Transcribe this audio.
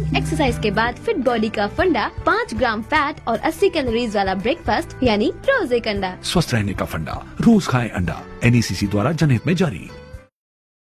Exercise के बाद fit body का फंडा, 5 ग्राम फैट और 80 कैलोरीज वाला ब्रेकफास्ट यानी रोज एक अंडा। स्वस्थ रहने का फंडा, रोज खाएं अंडा। NECC द्वारा जनहित में जारी।